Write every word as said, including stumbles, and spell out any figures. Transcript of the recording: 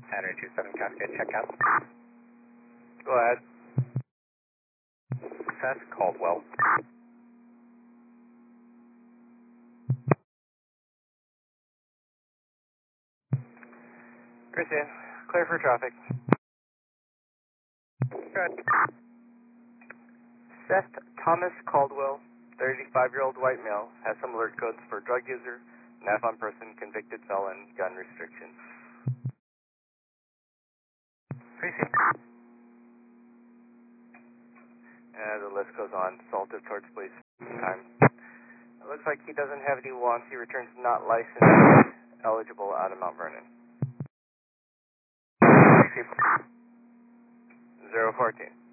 Saturday two seven Cascade, check out. Go ahead. Seth Caldwell. Christian, clear for traffic. Good. Seth Thomas Caldwell, thirty-five-year-old white male, has some alert codes for drug user, N A F on person, convicted felon, gun restrictions. Appreciate And the list goes on. Assaultive towards police. Time. It looks like he doesn't have any wants. He returns not licensed, eligible out of Mount Vernon. it. zero fourteen.